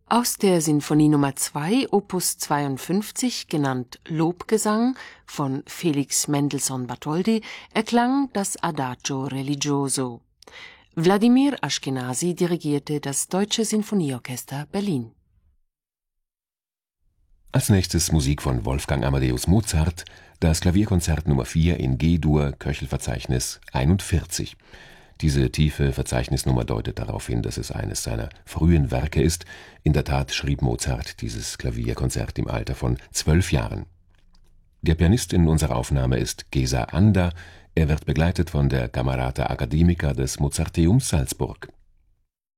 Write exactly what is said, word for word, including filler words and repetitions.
Aus der Sinfonie Nummer zwei, Opus zweiundfünfzig, genannt Lobgesang von Felix Mendelssohn Bartholdy, erklang das Adagio religioso. Wladimir Aschkenasy dirigierte das Deutsche Sinfonieorchester Berlin. Als nächstes Musik von Wolfgang Amadeus Mozart, das Klavierkonzert Nummer vier in G-Dur, Köchelverzeichnis einundvierzig. Diese tiefe Verzeichnisnummer deutet darauf hin, dass es eines seiner frühen Werke ist. In der Tat schrieb Mozart dieses Klavierkonzert im Alter von zwölf Jahren. Der Pianist in unserer Aufnahme ist Gesa Anda. Er wird begleitet von der Camerata Academica des Mozarteums Salzburg.